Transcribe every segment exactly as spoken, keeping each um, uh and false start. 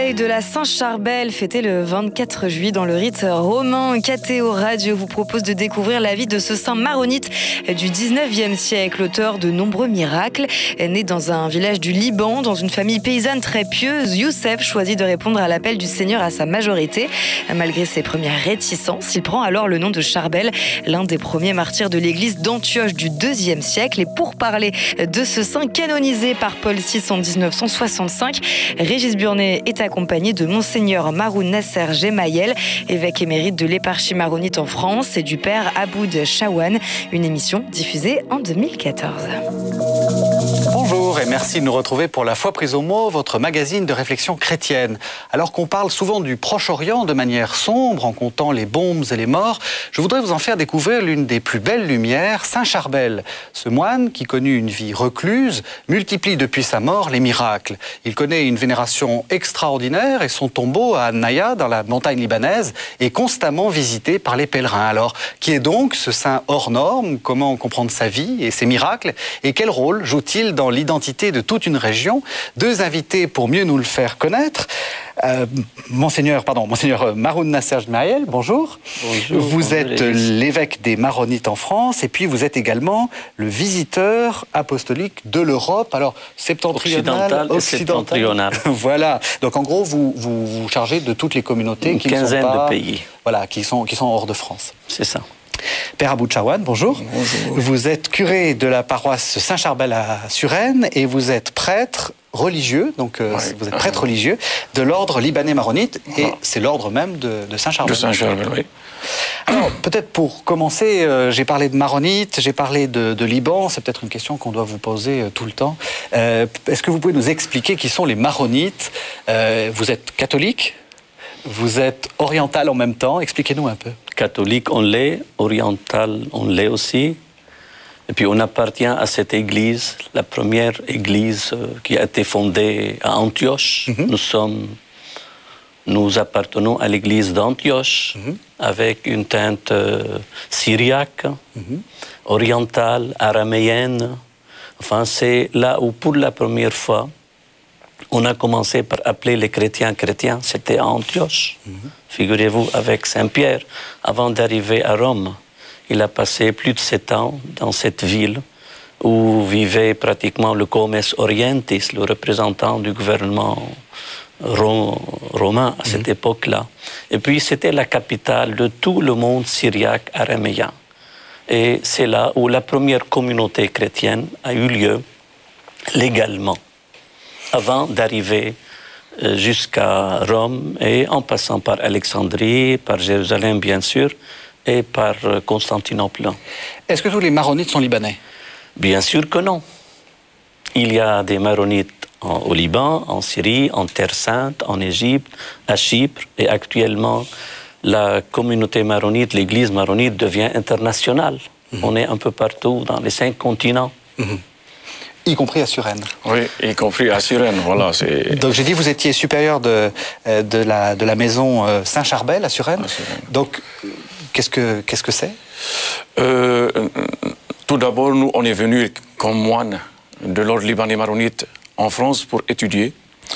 veille de la Saint-Charbel, fêtée le vingt-quatre juillet dans le rite romain. K T O Radio vous propose de découvrir la vie de ce saint maronite du dix-neuvième siècle, auteur de nombreux miracles. Né dans un village du Liban, dans une famille paysanne très pieuse, Youssef choisit de répondre à l'appel du Seigneur à sa majorité. Malgré ses premières réticences, il prend alors le nom de Charbel, l'un des premiers martyrs de l'église d'Antioche du deuxième siècle. Et pour parler de ce saint canonisé par Paul six en dix-neuf cent soixante-cinq, Régis Burnet est accompagné de Monseigneur Maroun Nasser Gemayel, évêque émérite de l'éparchie maronite en France, et du père Aboud Chawan. Une émission diffusée en deux mille quatorze. Bonjour et merci de nous retrouver pour La Foi prise au mot, votre magazine de réflexion chrétienne. Alors qu'on parle souvent du Proche-Orient de manière sombre, en comptant les bombes et les morts, je voudrais vous en faire découvrir l'une des plus belles lumières, Saint Charbel. Ce moine, qui connut une vie recluse, multiplie depuis sa mort les miracles. Il connaît une vénération extraordinaire et son tombeau à Naya, dans la montagne libanaise, est constamment visité par les pèlerins. Alors, qui est donc ce saint hors norme? Comment comprendre sa vie et ses miracles? Et quel rôle joue-t-il dans l'identité de toute une région? Deux invités pour mieux nous le faire connaître. Euh, Monseigneur, pardon, Monseigneur Maroun Nasser Gemayel, bonjour. Bonjour. Vous bonjour, êtes Alex. l'évêque des Maronites en France et puis vous êtes également le visiteur apostolique de l'Europe, alors septentrionale, occidentale et septentrionale. Voilà. Donc en gros, vous, vous vous chargez de toutes les communautés Une qui ne sont quinzaine pas, de pays. Voilà, qui sont qui sont hors de France. C'est ça. Père Aboud Chawan, bonjour. Bonjour. Vous êtes curé de la paroisse Saint-Charbel à Suresnes et vous êtes prêtre religieux, donc euh, Ouais. vous êtes prêtre religieux de l'ordre libanais maronite et Ah. c'est l'ordre même de, de Saint-Charbel. De Saint-Charbel, oui. Alors, peut-être pour commencer, euh, j'ai parlé de maronite, j'ai parlé de, de Liban, c'est peut-être une question qu'on doit vous poser euh, tout le temps. Euh, est-ce que vous pouvez nous expliquer qui sont les maronites? Euh, Vous êtes catholique, vous êtes oriental en même temps, expliquez-nous un peu. Catholique, on l'est. Oriental, on l'est aussi. Et puis, on appartient à cette église, la première église euh, qui a été fondée à Antioche. Mm-hmm. Nous sommes... Nous appartenons à l'église d'Antioche, Mm-hmm. avec une teinte euh, syriaque, Mm-hmm. orientale, araméenne. Enfin, c'est là où, pour la première fois, on a commencé par appeler les chrétiens chrétiens. C'était à Antioche. Mm-hmm. Figurez-vous, avec Saint-Pierre, avant d'arriver à Rome. Il a passé plus de sept ans dans cette ville où vivait pratiquement le comes orientis, le représentant du gouvernement ro- romain à cette mm-hmm. époque-là. Et puis, c'était la capitale de tout le monde syriaque araméen. Et c'est là où la première communauté chrétienne a eu lieu légalement, avant d'arriver jusqu'à Rome et en passant par Alexandrie, par Jérusalem bien sûr, et par Constantinople. Est-ce que tous les maronites sont libanais? Bien sûr que non. Il y a des maronites en, au Liban, en Syrie, en Terre Sainte, en Égypte, à Chypre, et actuellement la communauté maronite, l'église maronite devient internationale. Mmh. On est un peu partout dans les cinq continents. Mmh. Y compris à Suresnes. Oui, y compris à Suresnes, voilà. C'est... Donc j'ai dit vous étiez supérieur de, de, la, de la maison Saint-Charbel à Suresnes. À Suresnes. Donc qu'est-ce que, qu'est-ce que c'est? euh, Tout d'abord, nous, on est venus comme moines de l'ordre libanais maronite en France pour étudier.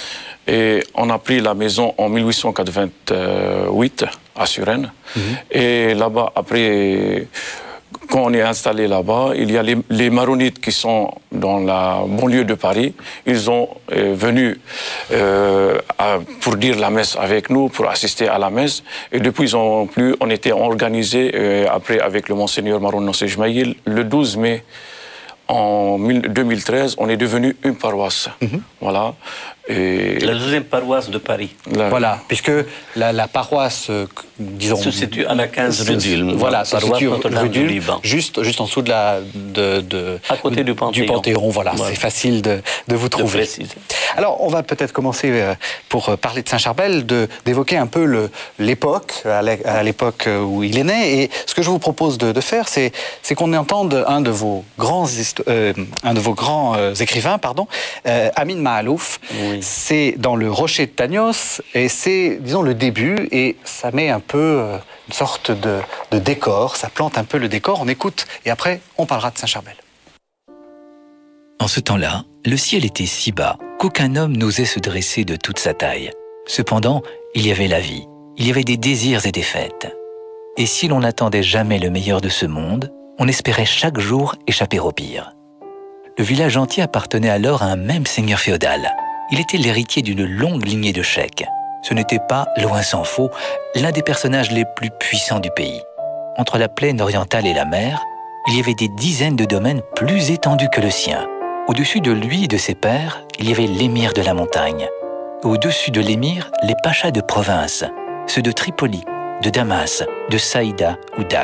Et on a pris la maison en mille huit cent quatre-vingt-huit à Suresnes. Mm-hmm. Et là-bas, après... Quand on est installé là-bas, il y a les, les maronites qui sont dans la banlieue de Paris. Ils sont euh, venus euh, à, pour dire la messe avec nous, pour assister à la messe. Et depuis, ils ont plus, on était organisés euh, après avec le Monseigneur Maroun Nasser Gemayel. Le douze mai en deux mille treize, on est devenu une paroisse. Mm-hmm. Voilà. Et la deuxième paroisse de Paris. La... Voilà, puisque la, la paroisse, euh, disons... se situe à la quinze rue d'Ulm. Voilà, se situe rue d'Ulm, juste, juste en dessous de la... De, de, à côté du Panthéon. Du Panthéon, voilà, voilà. C'est facile de, de vous trouver. De préciser. Alors, on va peut-être commencer, euh, pour parler de Saint-Charbel, de, d'évoquer un peu le, l'époque, à l'époque où il est né. Et ce que je vous propose de, de faire, c'est, c'est qu'on entende un de vos grands, euh, un de vos grands euh, écrivains, pardon, euh, Amin Maalouf. Oui. C'est dans le Rocher de Tagnos et c'est, disons, le début et ça met un peu euh, une sorte de, de décor, ça plante un peu le décor, on écoute et après on parlera de Saint-Charbel. En ce temps-là, le ciel était si bas qu'aucun homme n'osait se dresser de toute sa taille. Cependant, il y avait la vie, il y avait des désirs et des fêtes. Et si l'on n'attendait jamais le meilleur de ce monde, on espérait chaque jour échapper au pire. Le village entier appartenait alors à un même seigneur féodal. Il était l'héritier d'une longue lignée de sheikhs. Ce n'était pas, loin s'en faut, l'un des personnages les plus puissants du pays. Entre la plaine orientale et la mer, il y avait des dizaines de domaines plus étendus que le sien. Au-dessus de lui et de ses pairs, il y avait l'émir de la montagne. Au-dessus de l'émir, les pachas de province, ceux de Tripoli, de Damas, de Saïda ou d'Ag.